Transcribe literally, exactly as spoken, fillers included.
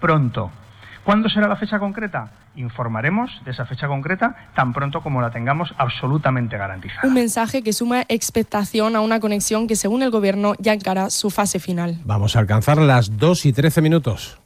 pronto. ¿Cuándo será la fecha concreta? Informaremos de esa fecha concreta tan pronto como la tengamos absolutamente garantizada. Un mensaje que suma expectación a una conexión que, según el Gobierno, ya encara su fase final. Vamos a alcanzar las dos y trece minutos.